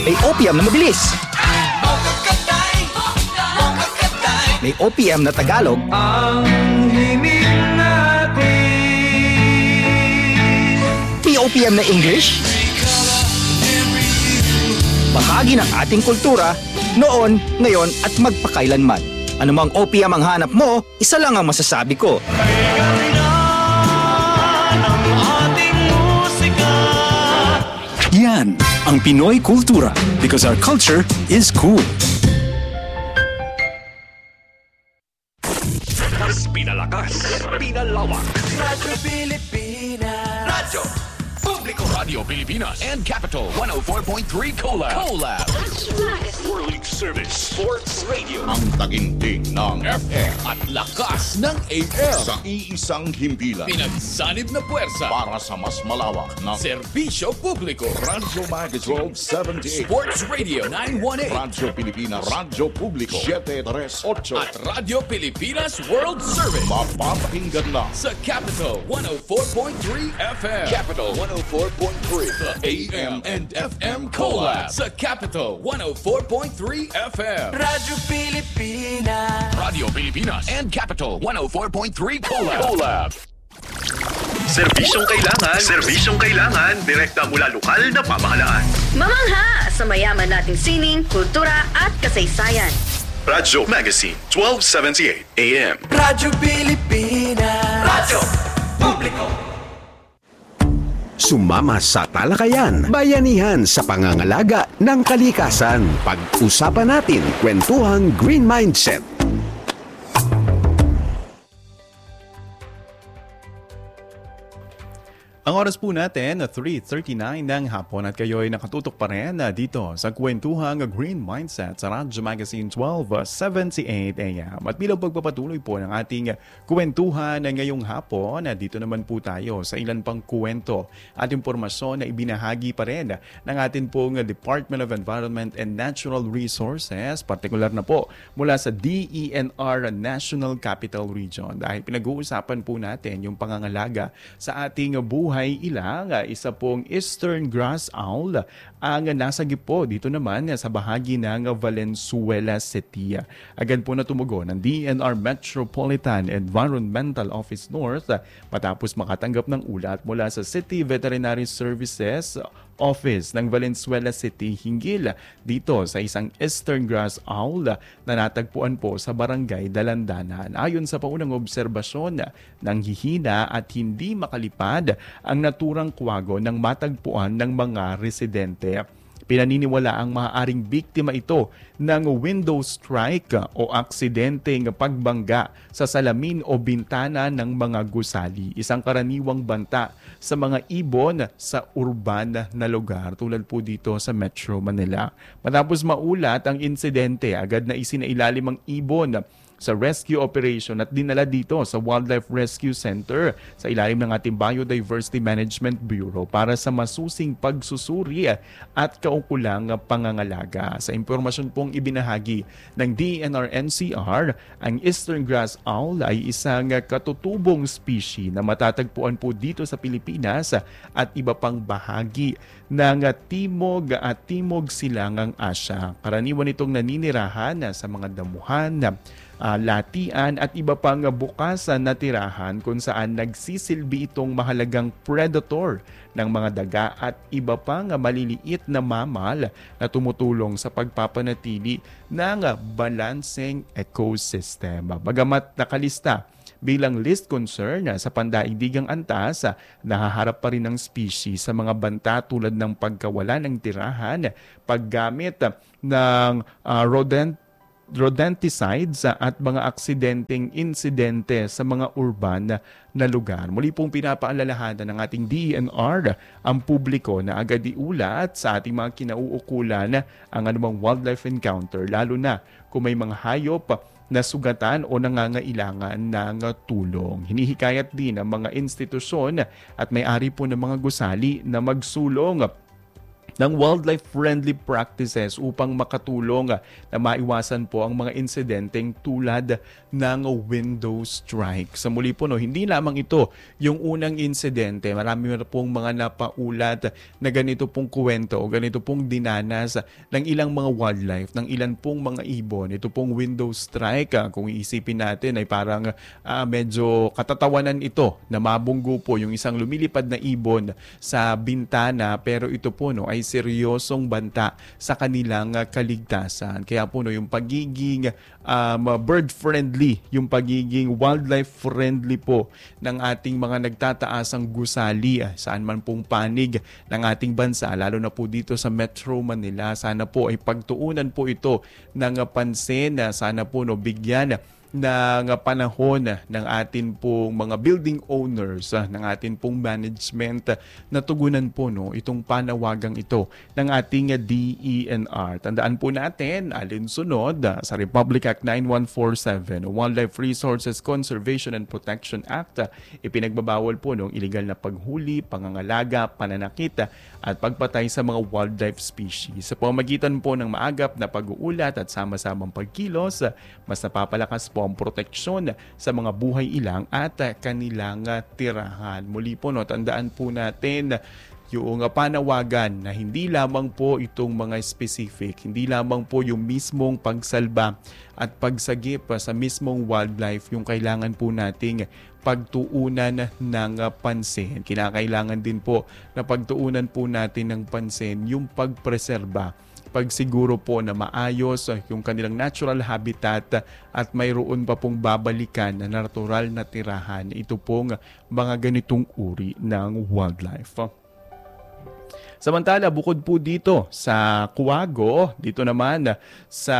May OPM na mabilis. May OPM na Tagalog. Ang himig natin. May OPM na English. Bahagi ng ating kultura, noon, ngayon at magpakailanman. Anumang OPM ang hanap mo, isa lang ang masasabi ko. Yan ang Pinoy kultura because our culture is cool. Pinalakas, pinalawak. Radyo Pilipinas. Radyo Publiko. Radio Pilipinas and Capital 104.3 Collab. Whirling Service Sports Radio. Ang taginting ng FM at lakas ng AM. sa iisang himpilan Pinagsanib na puwersa. para sa mas malawak na Serbisyo Publiko. Radyo Magazine 1278, Sports Radio 918. Radyo Pilipinas, Radyo Publiko 738. At Radio Pilipinas World Service. Mapapakinggan na Sa Capital 104.3 FM. Capital 104.3. The AM and FM Collab. Sa Capital 104.3 FM. Radyo Pilipinas. Radio Pilipinas and Capital 104.3 Collab. Serbisyong kailangan, direkta mula lokal na pamahalaan. Mamangha sa mayaman nating sining, kultura at kasaysayan. Radyo Magazine 1278 AM. Radyo Pilipinas. Radyo Publiko. Sumama sa talakayan, bayanihan sa pangangalaga ng kalikasan. Pag-usapan natin kwentuhang Green Mindset. Ang oras po natin, 3:39 ng hapon at kayo ay nakatutok pa rin dito sa kwentuhang Green Mindset sa Radyo Magazine 1278 AM. At bilang pagpapatuloy po ng ating kwentuhan ngayong hapon, dito naman po tayo sa ilan pang kwento at impormasyon na ibinahagi pa rin ng atin pong Department of Environment and Natural Resources, partikular na po mula sa DENR National Capital Region. Dahil pinag-uusapan po natin yung pangangalaga sa ating buhay ilang, isa pong Eastern Grass Owl ang nasagip po dito naman sa bahagi ng Valenzuela City. Agad po na tumugon ng DENR Metropolitan Environmental Office North matapos makatanggap ng ulat mula sa City Veterinary Services Office ng Valenzuela City hinggil dito sa isang Eastern Grass Owl na natagpuan po sa Barangay Dalandanan. Ayon sa paunang obserbasyon, nang hihina at hindi makalipad ang naturang kwago ng matagpuan ng mga residente. Pinaniniwala ang maaaring biktima ito ng window strike o aksidenteng pagbangga sa salamin o bintana ng mga gusali. Isang karaniwang banta sa mga ibon sa urban na lugar tulad po dito sa Metro Manila. Matapos maulat ang insidente, agad na isinailalim ang ibon sa rescue operation at dinala dito sa Wildlife Rescue Center sa ilalim ng ating Biodiversity Management Bureau para sa masusing pagsusuri at kaukulang pangangalaga. Sa impormasyon pong ibinahagi ng DENR-NCR, ang Eastern Grass Owl ay isang katutubong species na matatagpuan po dito sa Pilipinas at iba pang bahagi ng Timog at Timog Silangang Asya. Karaniwan itong naninirahan sa mga damuhan, latian at iba pang bukasan na tirahan kung saan nagsisilbi itong mahalagang predator ng mga daga at iba pang maliliit na mammal na tumutulong sa pagpapanatili ng balancing ecosystem. Bagamat nakalista bilang list concern sa pandaigdigang antas, nahaharap pa rin ng species sa mga banta tulad ng pagkawala ng tirahan, paggamit ng rodenticides at mga aksidenteng insidente sa mga urban na lugar. Muli pong pinapaalalahanan ng ating DENR ang publiko na agad iulat sa ating mga kinauukulan ang anumang wildlife encounter, lalo na kung may mga hayop na sugatan o nangangailangan ng tulong. Hinihikayat din ang mga institusyon at may-ari po ng mga gusali na magsulong ng wildlife-friendly practices upang makatulong na maiwasan po ang mga insidenteng tulad ng window strike. Sa muli po, hindi lamang ito yung unang insidente. Marami na pong mga napaulat na ganito pong kwento o ganito pong dinanas ng ilang mga wildlife, ng ilan pong mga ibon. Ito pong window strike, kung iisipin natin ay parang medyo katatawanan ito na mabunggo po yung isang lumilipad na ibon sa bintana, pero ito po ay seryosong banta sa kanilang kaligtasan. Kaya po yung pagiging bird-friendly, yung pagiging wildlife-friendly po ng ating mga nagtataasang gusali saan man pong panig ng ating bansa, lalo na po dito sa Metro Manila. Sana po ay pagtuunan po ito ng pansin, sana po bigyan ng panahon ng atin pong mga building owners, ng atin pong management na tugunan po itong panawagang ito ng ating DENR. Tandaan po natin, alinsunod sa Republic Act 9147 o Wildlife Resources Conservation and Protection Act, ipinagbabawal po illegal na paghuli, pangangalaga, pananakit at pagpatay sa mga wildlife species. Sa pamamagitan po ng maagap na pag-uulat at sama-samang pagkilos, mas napapalakas po ang proteksyon sa mga buhay ilang at kanilang tirahan. Muli po, tandaan po natin yung panawagan na hindi lamang po itong mga specific, hindi lamang po yung mismong pagsalba at pagsagip sa mismong wildlife yung kailangan po nating pagtuunan ng pansin. Kinakailangan din po na pagtuunan po natin ng pansin yung pagpreserba, pagsiguro po na maayos yung kanilang natural habitat at mayroon pa pong babalikan na natural na tirahan. Ito pong mga ganitong uri ng wildlife. Samantala, bukod po dito sa Kuwago, dito naman sa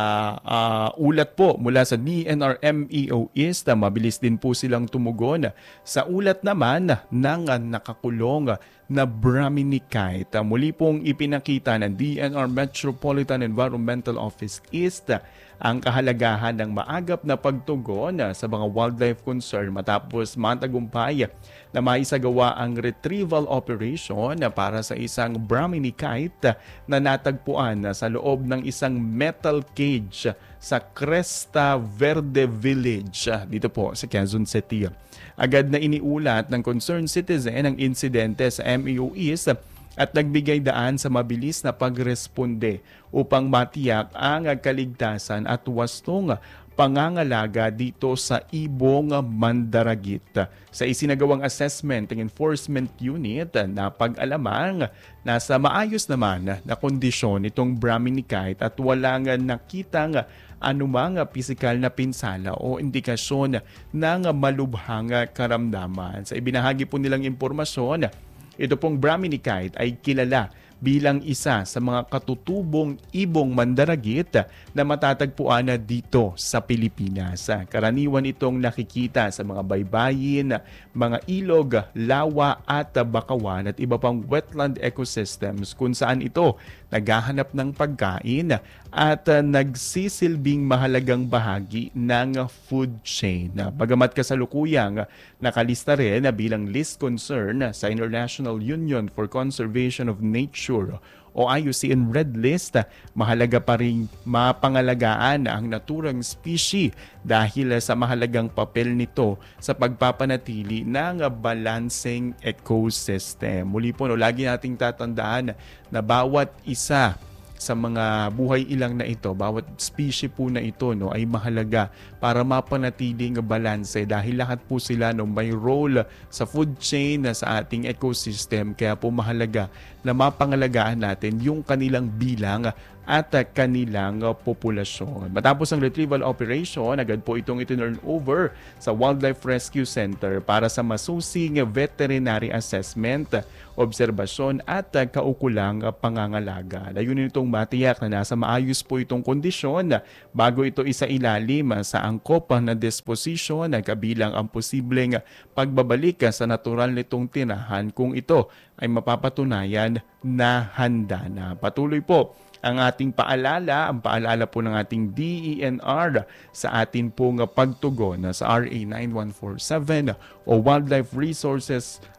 ulat po mula sa DNR-MEO East, mabilis din po silang tumugon. Sa ulat naman ng nakakulong na Brahminicite, muli pong ipinakita ng DNR Metropolitan Environmental Office East ang kahalagahan ng maagap na pagtugon sa mga wildlife concern matapos matagumpay na maisagawa ang retrieval operation para sa isang Brahminicite na natagpuan sa loob ng isang metal cage sa Cresta Verde Village dito po sa Quezon City. Agad na iniulat ng concerned citizen ang insidente sa MEO East at nagbigay daan sa mabilis na pagresponde upang matiyak ang kaligtasan at wastong pangangalaga dito sa ibong mandaragit. Sa isinagawang assessment ng enforcement unit, napag-alamang nasa maayos naman na kondisyon itong Brahminicite at walang nakitang anumang pisikal na pinsala o indikasyon ng malubhang karamdaman. Sa ibinahagi po nilang impormasyon, ito pong Brahminicite ay kilala bilang isa sa mga katutubong ibong mandaragit na matatagpuan na dito sa Pilipinas. Karaniwan itong nakikita sa mga baybayin, mga ilog, lawa at bakawan at iba pang wetland ecosystems kung saan ito naghahanap ng pagkain at nagsisilbing mahalagang bahagi ng food chain. Bagamat kasalukuyang nakalista rin bilang list concern sa International Union for Conservation of Nature o IUCN Red List, mahalaga pa rin mapangalagaan ang naturang species dahil sa mahalagang papel nito sa pagpapanatili ng balancing ecosystem. Muli po, lagi nating tatandaan na bawat isa sa mga buhay ilang na ito, bawat species po na ito ay mahalaga para mapanatiling balanse dahil lahat po sila may role sa food chain sa ating ecosystem. Kaya po mahalaga na mapangalagaan natin yung kanilang bilang at kanilang populasyon. Matapos ang retrieval operation, agad po itong itinurn over sa Wildlife Rescue Center para sa masusing veterinary assessment, obserbasyon at kaukulang pangangalaga. Layunin itong matiyak na nasa maayos po itong kondisyon bago ito isailalim sa angkop na disposition na kabilang ang posibleng pagbabalik sa natural nitong tirahan kung ito ay mapapatunayan na handa na. Patuloy po ang ating paalala, ang paalala po ng ating DENR sa atin pong pagtugon sa RA 9147 o Wildlife Resources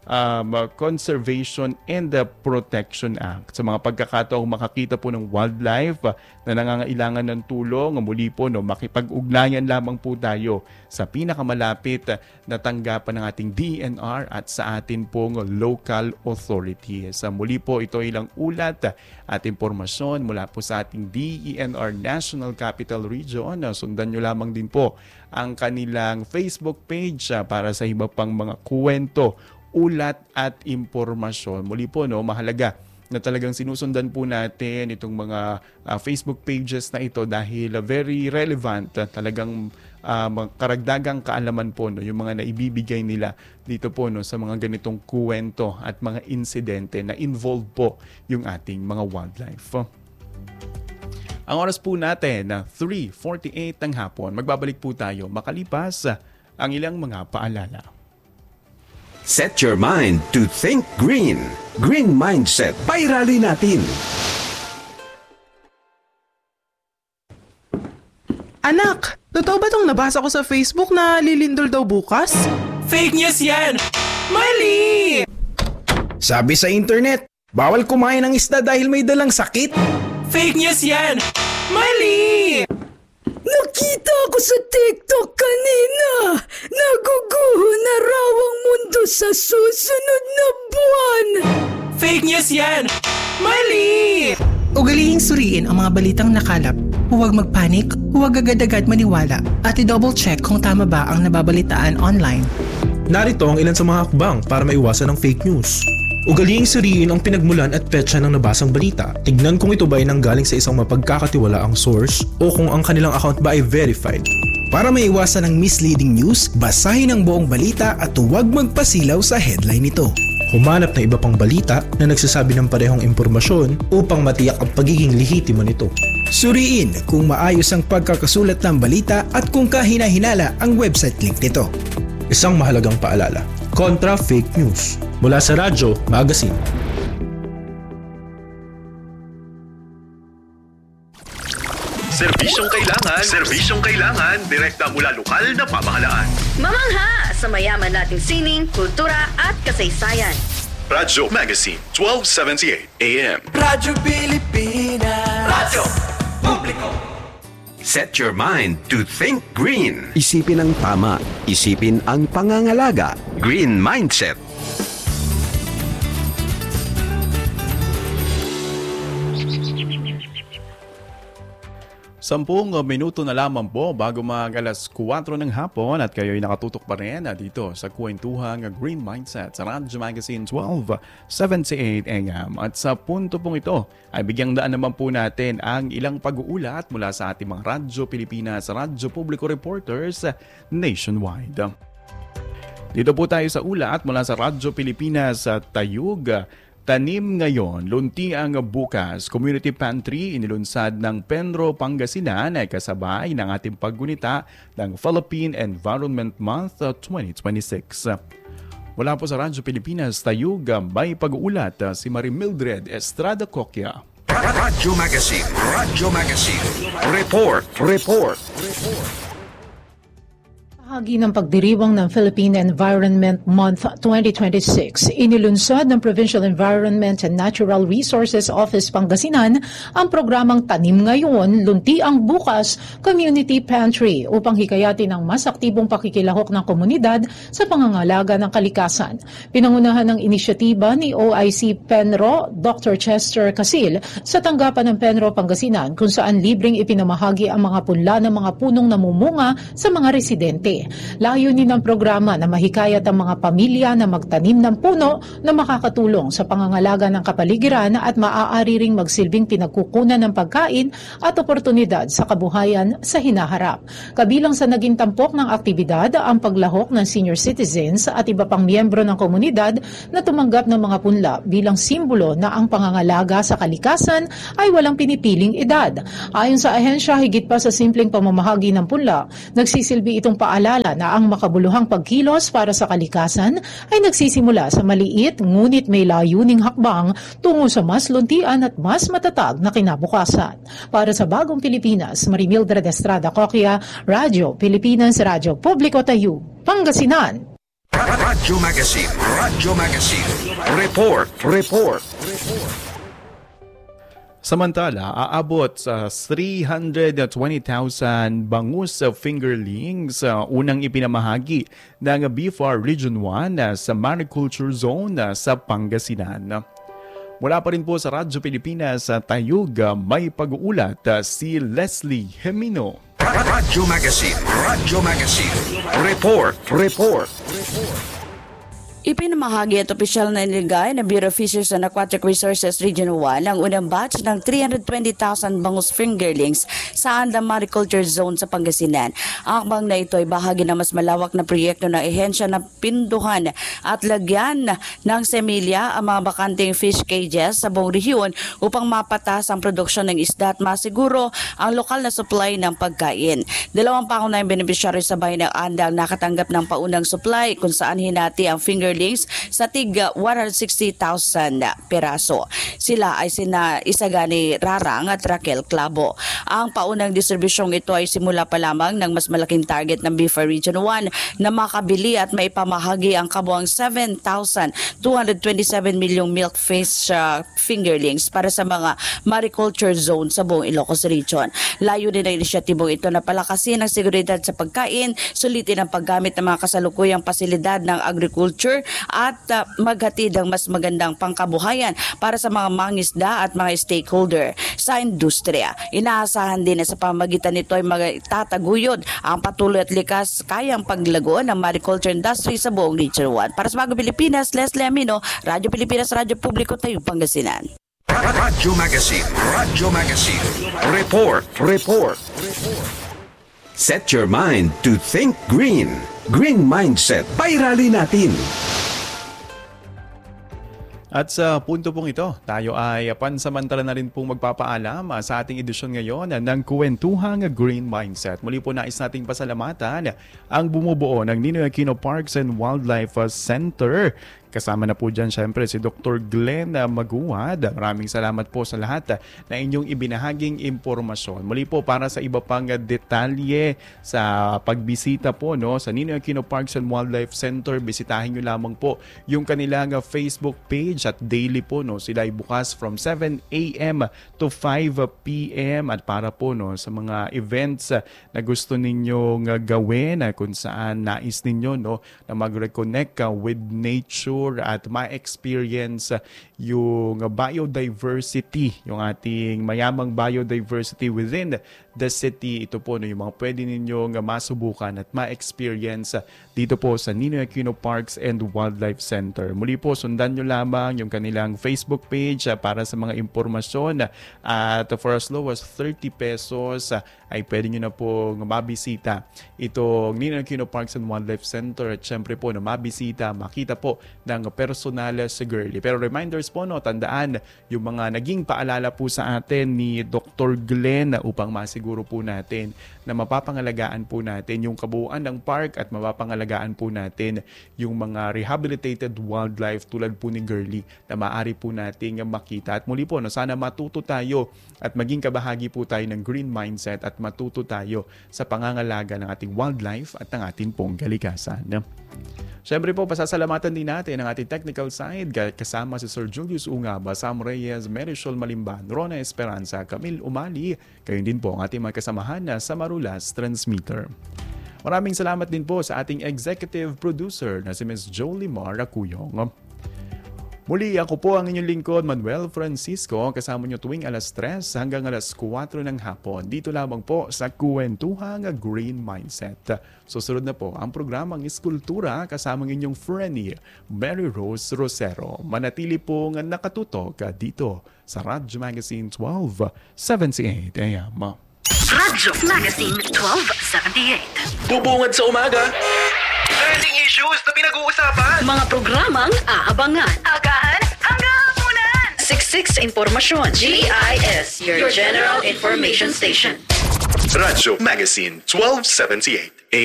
Conservation and Protection Act. Sa mga pagkakataong makakita po ng wildlife na nangangailangan ng tulong, muli po makipag-ugnayan lamang po tayo sa pinakamalapit na tanggapan ng ating DENR at sa atin pong local authorities. Muli po ito ilang ulat at impormasyon mula po sa ating DENR National Capital Region. Sundan nyo lamang din po ang kanilang Facebook page para sa iba pang mga kwento, ulat at impormasyon. Muli po mahalaga na talagang sinusundan po natin itong mga Facebook pages na ito dahil very relevant, talagang karagdagang kaalaman po yung mga naibibigay nila dito po sa mga ganitong kwento at mga insidente na involve po yung ating mga wildlife. Ang oras po natin na 3:48 ng hapon. Magbabalik po tayo makalipas ang ilang mga paalala. Set your mind to think green. Green Mindset. Pairali natin. Anak, totoo ba itong nabasa ko sa Facebook na lilindol daw bukas? Fake news yan! Mali! Sabi sa internet, bawal kumain ng isda dahil may dalang sakit. Fake news yan! Mali! Nakita ko sa TikTok kanina. Naguguho na raw ang mundo sa susunod na buwan. Fake news yan! Mali! Ugalihing suriin ang mga balitang nakalap. Huwag magpanik, huwag agad-agad maniwala, at i-double check kung tama ba ang nababalitaan online. Narito ang ilan sa mga hakbang para maiwasan ang fake news. Ugaliing suriin ang pinagmulan at petsa ng nabasang balita. Tignan kung ito ba ay nanggaling sa isang mapagkakatiwalaang source o kung ang kanilang account ba ay verified. Para maiwasan ang misleading news, basahin ang buong balita at huwag magpasilaw sa headline nito. Humanap ng iba pang balita na nagsasabi ng parehong impormasyon upang matiyak ang pagiging lehitimo nito. Suriin kung maayos ang pagkakasulat ng balita at kung kahina-hinala ang website link nito. Isang mahalagang paalala, kontra fake news. Mula sa Radyo Magazine. Serbisyong kailangan, direkta mula lokal na pamahalaan. Mamangha sa mayaman nating sining, kultura at kasaysayan. Radyo Magazine, 1278 AM. Radyo Pilipinas. Radyo Publiko. Set your mind to think green. Isipin ang tama. Isipin ang pangangalaga. Green Mindset. 10 minuto na lamang po bago mag alas 4 ng hapon at kayo'y nakatutok pa rin dito sa kwentuhang Green Mindset sa Radyo Magazine 1278 AM. At sa punto pong ito ay bigyang daan naman po natin ang ilang pag-uulat mula sa ating mga Radyo Pilipinas, Radyo Publiko reporters nationwide. Dito po tayo sa ulat mula sa Radyo Pilipinas sa Tayug. Tanim ngayon, lunti ang bukas. Community Pantry inilunsad ng Penro, Pangasinan ay kasabay ng ating paggunita ng Philippine Environment Month 2026. Mula po sa Radyo Pilipinas, Tayug, may pag-uulat si Marimildred Estrada Coquia. Radyo Magazine. Radyo Magazine. Report. Bahagi ng pagdiriwang ng Philippine Environment Month 2026, inilunsad ng Provincial Environment and Natural Resources Office Pangasinan ang programang Tanim Ngayon, Lunti ang Bukas Community Pantry upang hikayatin ang mas aktibong pakikilahok ng komunidad sa pangangalaga ng kalikasan. Pinangunahan ng inisyatiba ni OIC Penro, Dr. Chester Casil, sa tanggapan ng Penro, Pangasinan kung saan libreng ipinamahagi ang mga punla ng mga punong namumunga sa mga residente. Layunin ng programa na mahikayat ang mga pamilya na magtanim ng puno na makakatulong sa pangangalaga ng kapaligiran at maaari ring magsilbing pinagkukunan ng pagkain at oportunidad sa kabuhayan sa hinaharap. Kabilang sa naging tampok ng aktibidad ang paglahok ng senior citizens at iba pang miyembro ng komunidad na tumanggap ng mga punla bilang simbolo na ang pangangalaga sa kalikasan ay walang pinipiling edad. Ayon sa ahensya, higit pa sa simpleng pamamahagi ng punla, nagsisilbi itong paalala na ang makabuluhang pagkilos para sa kalikasan ay nagsisimula sa maliit ngunit may layuning hakbang tungo sa mas luntian at mas matatag na kinabukasan. Para sa Bagong Pilipinas, Marimildred Estrada Coquia, Radyo Pilipinas, Radyo Publiko Tayug, Pangasinan. Radyo Magazine. Radyo Magazine. Report. Samantala, aabot sa 320,000 bangus fingerlings unang ipinamahagi ng BFAR Region 1 sa Mariculture Zone sa Pangasinan. Mula pa rin po sa Radyo Pilipinas sa Tayug, may pag-uulat si Leslie Hemino. Radyo Magazine. Report. Ipinamahagi at opisyal na inilagay ng Bureau of Fisheries and Aquatic Resources Region 1 ang unang batch ng 320,000 bangus fingerlings sa Andam Mariculture Zone sa Pangasinan. Ang akbang na ito ay bahagi ng mas malawak na proyekto ng ehensya na pinduhan at lagyan ng semilya ang mga bakanting fish cages sa buong rehiyon upang mapatas ang produksyon ng isda at masiguro ang lokal na supply ng pagkain. 2 pangunahing beneficiary sa bayan ng Andam nakatanggap ng paunang supply kung saan hinati ang fingerlings sa tig 160,000 peraso. Sila ay sina Isagani Rarang at Raquel Clavo. Ang paunang distribusyong ito ay simula pa lamang ng mas malaking target ng BFAR Region 1 na makabili at maipamahagi ang kabuang 7,227 milyong milk fish fingerlings para sa mga mariculture zone sa buong Ilocos Region. Layo din ang inisyatibong ito na palakasin ang seguridad sa pagkain, sulitin ang paggamit ng mga kasalukuyang pasilidad ng agriculture at maghatid ang mas magandang pangkabuhayan para sa mga mangisda at mga stakeholder sa industriya. Inaasahan din na sa pamagitan nito ay magtataguyod ang patuloy at likas kayang paglago ng mariculture industry sa buong Region 1. Para sa Bagong Pilipinas, Leslie Amino, Radyo Pilipinas, Radyo Publiko, Tayug, Pangasinan. Radyo Magazine. Report. Set your mind to think green. Green Mindset. Pairali natin. At sa punto pong ito, tayo ay pansamantala na rin pong magpapaalam sa ating edisyon ngayon ng Kwentuhang Green Mindset. Muli po nais nating pasalamatan ang bumubuo ng Ninoy Aquino Parks and Wildlife Center. Kasama na po dyan syempre si Dr. Glenn Maguad. Maraming salamat po sa lahat na inyong ibinahaging impormasyon. Muli po para sa iba pang detalye sa pagbisita po sa Ninoy Aquino Parks and Wildlife Center, bisitahin nyo lamang po yung kanilang Facebook page at daily po sila ay bukas from 7 a.m. to 5 p.m. at para po sa mga events na gusto ninyong gawin kung saan nais ninyo na mag-reconnect with nature at ma-experience yung biodiversity, yung ating mayamang biodiversity within the city. Ito po yung mga pwede ninyong masubukan at ma-experience dito po sa Ninoy Aquino Parks and Wildlife Center. Muli po, sundan nyo lamang yung kanilang Facebook page para sa mga impormasyon at for as low as 30 pesos ay pwede nyo na po mabisita itong Ninoy Aquino Parks and Wildlife Center at syempre po na mabisita, makita po ng personal si Girly. Pero reminders po, tandaan yung mga naging paalala po sa atin ni Dr. Glenn upang masiguro po natin na mapapangalagaan po natin yung kabuuan ng park at mapapangalagaan po natin yung mga rehabilitated wildlife tulad po ni Girly na maaari po nating makita. At muli po, sana matuto tayo at maging kabahagi po tayo ng green mindset at matuto tayo sa pangangalaga ng ating wildlife at ng ating pong kalikasan. Siyempre po, pasasalamatan din natin ang ating technical side kasama si Sir Julius Ungaba, Sam Reyes, Merisol Malimban, Rona Esperanza, Camille Umali, gayon din po ang ating mga kasamahan sa Marulas Transmitter. Maraming salamat din po sa ating executive producer na si Ms. Jolie Maracuyong. Muli, ako po ang inyong lingkod, Manuel Francisco, kasama nyo tuwing alas 3 hanggang alas 4 ng hapon. Dito lamang po sa Kwentuhang Green Mindset. Susunod na po ang programang Iskultura kasama ng inyong friendly Mary Rose Rosero. Manatili pong nakatutok dito sa Radyo Magazine 1278 AM. Radyo Magazine 1278. Bubungad sa umaga. Trending issues na pinag-uusapan. Mga programang aabangan. Agahan hanggang hapunan. Siksik sa impormasyon. GIS, your general information station. Radyo Magazine 1278.